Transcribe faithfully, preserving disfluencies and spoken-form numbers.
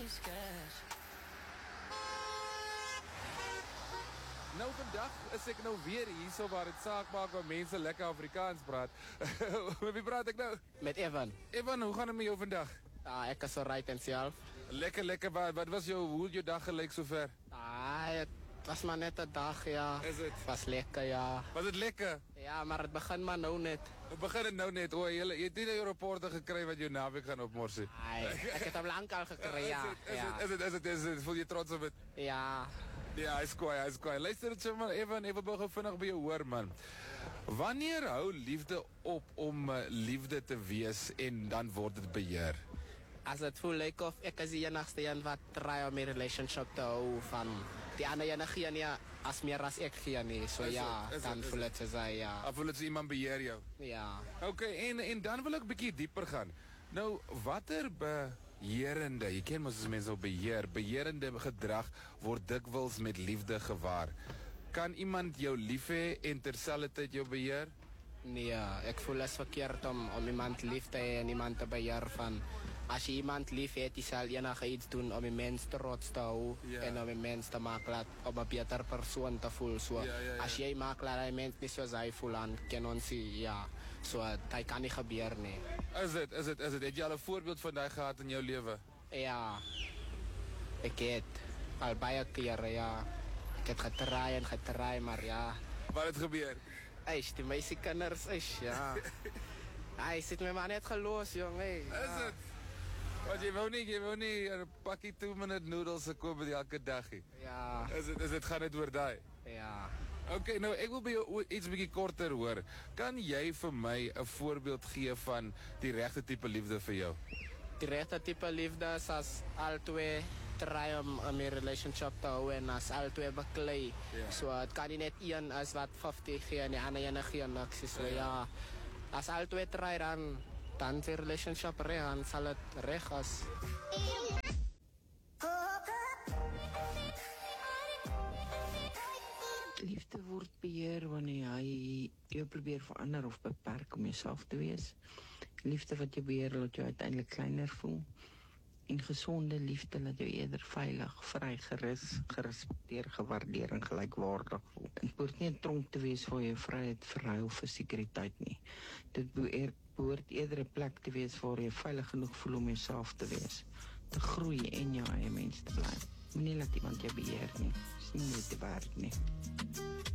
loose cash. Nou vandag is ek nou weer hier so waar het saak maak waar mense lekker Afrikaans praat. Met wie praat ek nou? Met Evan. Evan, hoe gaan het met jou vandag? Ah, ek is so right en self. Lekker, lekker. Wat, wat was jou, hoe het jou dag gelyk sover? Ah, het was maar net 'n dag, ja. Is het? Was lekker, ja. Was het lekker? Ja, maar het begin maar nou net. We begin het nou net. O, jy, jy het nie 'n rapporte gekry wat jou naweek gaan opmorsie. Ai, ek het hom lank al gekry, ja. Is het, is het, is het, is het, is het, voel jy trots op het? Ja. Ja, is kwaai, is kwaai. Luister het so maar, Evan, even begin vinnig by jou hoor, man. Wanneer hou liefde op om uh, liefde te wees en dan word dit beheer? As het voel like of ek is die enigste een wat try om my relationship te hou van die ander ene gee nie as meer as ek gee nie. So Is ja, het, is dan het, is voel het soos hy, ja. Of wil het so iemand beheer jou? Ja. Ok, en, en dan wil ek 'n bietjie dieper gaan. Nou, watter beheerende, jy ken mos as mense op beheer, beheerende gedrag word dikwels met liefde gewaar. Kan iemand jou lief hê en terselfdertyd jou beheer? Nee, ek voel is verkeerd om, om iemand lief te hê en iemand te beheer van as jy iemand lief het, jy sal enige iets doen om die mens trots te hou Ja. en om die mens te maak laat om 'n beter persoon te voel. So, Ja, ja, ja. as jy maak laat die mens nie soos hy voel aan, kan ons sê, ja, so dit kan nie gebeur nie. Is dit, is dit, is dit, het jy al 'n voorbeeld van daai gehad in jou lewe? Ja, ek het al baie kere, ja, ek het getry en getry, maar ja, Wat het gebeur? eish, die meisie kinders, eish, ja. Hy sit my maar net geloos, jong, hey. Is dit? Want jy wou nie, jy wou nie 'n pakkie two minute noodles koop met elke dag nie. Ja, Is dit, is dit gaan dit oor daai? ja. Ok, nou ek wil by jou o- iets bietjie korter hoor. Kan jy vir my 'n voorbeeld gee van die regte tipe liefde vir jou? Die regte tipe liefde is as al twee try om om 'n relationship te hou en as al twee beklei. Ja. So het kan nie net een as wat fifty gee en die ander ene gee niks. So Ja. ja, as al twee try dan dan die relationship reg, dan sal het reg as. Liefde word beheer wanneer hy jou probeer verander of beperk om jouself te wees. Liefde wat jou beheer laat jou uiteindelik kleiner voel. En gesonde liefde laat jou eerder veilig, vry, gerus, gerespekteer, gewaardeer en gelykwaardig voel. Dit behoort nie 'n tronk te wees waar jy vryheid verruil vir sekuriteit nie. Dit behoort behoort eerder 'n plek te wees waar jy veilig genoeg voel om jouself te wees, te groei en jou eie mens te bly. Moenie laat iemand jou beheer nie. Dis nie moeite werd nie.